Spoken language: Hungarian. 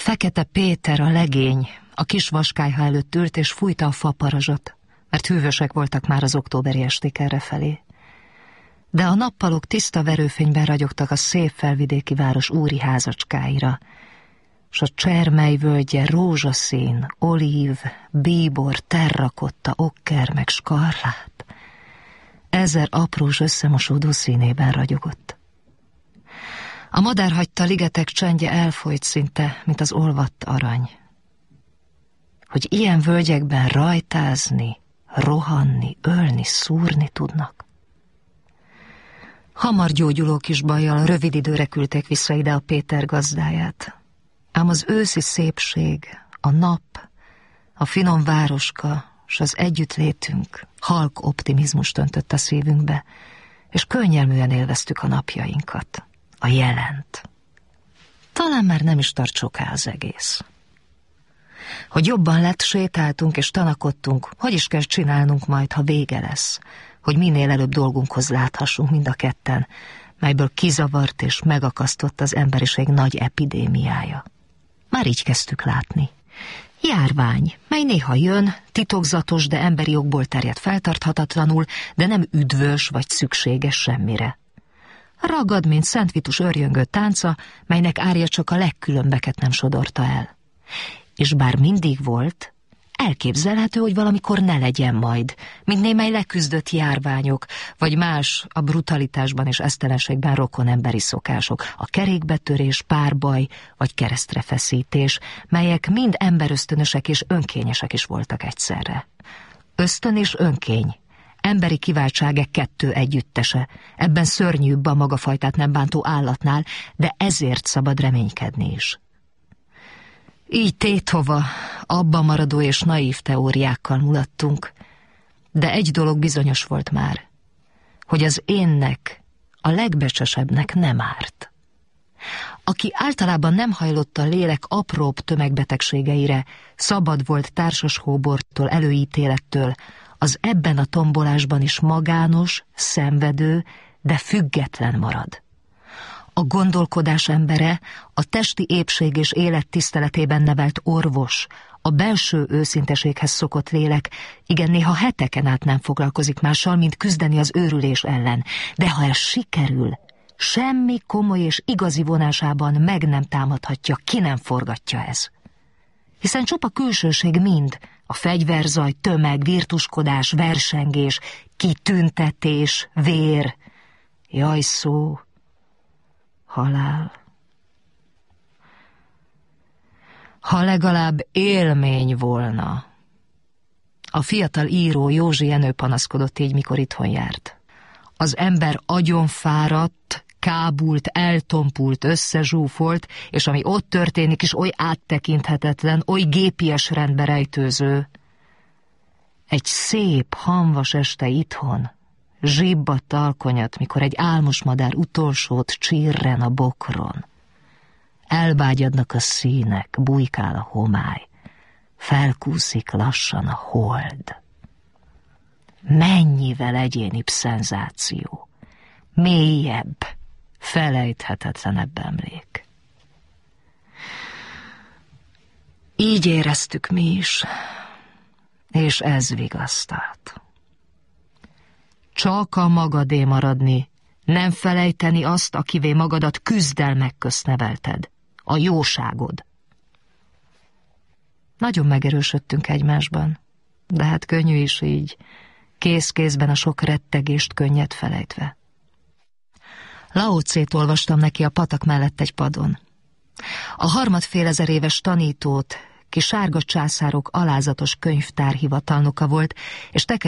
Fekete Péter, a legény, a kis vaskályha előtt ült és fújta a faparazsat, mert hűvösek voltak már az októberi esték errefelé. De a nappalok tiszta verőfényben ragyogtak a szép felvidéki város úri házacskáira, s a Csermely völgye rózsaszín, olív, bíbor, terrakotta, okker meg skarlát. 1000 aprós összemosódó színében ragyogott. A madárhagyta ligetek csendje elfolyt szinte, mint az olvadt arany. Hogy ilyen völgyekben rajtázni, rohanni, ölni, szúrni tudnak. Hamar gyógyuló kis bajjal rövid időre küldték vissza ide a Péter gazdáját. Ám az őszi szépség, a nap, a finom városka s az együttlétünk halk optimizmust öntött a szívünkbe, és könnyelműen élveztük a napjainkat, a jelent. Talán már nem is tart soká az egész. Hogy jobban lett, sétáltunk és tanakodtunk, hogy is kell csinálnunk majd, ha vége lesz, hogy minél előbb dolgunkhoz láthassunk mind a ketten, melyből kizavart és megakasztott az emberiség nagy epidémiája. Már így kezdtük látni. Járvány, mely néha jön, titokzatos, de emberi jogból terjed feltarthatatlanul, de nem üdvös vagy szükséges semmire. Ragad, mint Szent Vitus őrjöngő tánca, melynek árja csak a legkülönbeket nem sodorta el. És bár mindig volt, elképzelhető, hogy valamikor ne legyen majd, mint némely leküzdött járványok, vagy más a brutalitásban és esztelenségben rokon emberi szokások, a kerékbetörés, párbaj vagy keresztrefeszítés, melyek mind emberösztönösek és önkényesek is voltak egyszerre. Ösztön és önkény, emberi kiváltsága kettő együttese, ebben szörnyűbb a maga fajtát nem bántó állatnál, de ezért szabad reménykedni is. Így téthova, abba maradó és naív teóriákkal mulattunk, de egy dolog bizonyos volt már, hogy az énnek, a legbecsesebbnek nem árt. Aki általában nem hajlott a lélek apróbb tömegbetegségeire, szabad volt társas hóbortól, előítélettől, az ebben a tombolásban is magános, szenvedő, de független marad. A gondolkodás embere, a testi épség és élet tiszteletében nevelt orvos, a belső őszinteséghez szokott lélek, igen, néha heteken át nem foglalkozik mással, mint küzdeni az őrülés ellen, de ha ez sikerül, semmi komoly és igazi vonásában meg nem támadhatja, ki nem forgatja ez. Hiszen csupa külsőség mind, a fegyverzaj, tömeg, virtuskodás, versengés, kitüntetés, vér, jajszó, halál. Ha legalább élmény volna. A fiatal író Józsi Jenő panaszkodott így, mikor itthon járt. Az ember agyonfáradt, kábult, eltompult, összezsúfolt, és ami ott történik is oly áttekinthetetlen, oly gépies rendbe rejtőző. Egy szép, hamvas este itthon, zsibbadt alkonyat, mikor egy álmos madár utolsót csirren a bokron. Elvágyadnak a színek, bujkál a homály, felkúszik lassan a hold. Mennyivel egyénibb szenzáció, mélyebb, felejthetetlenebb emlék. Így éreztük mi is, és ez vigasztalt. Csak a magadé maradni, nem felejteni azt, akivé magadat küzdelmek közt nevelted, a jóságod. Nagyon megerősödtünk egymásban, de hát könnyű is így, kéz-kézben a sok rettegést könnyed felejtve. Lao Tse-t olvastam neki a patak mellett egy padon. A 3500 éves tanítót, ki sárga császárok alázatos könyvtárhivatalnoka volt, és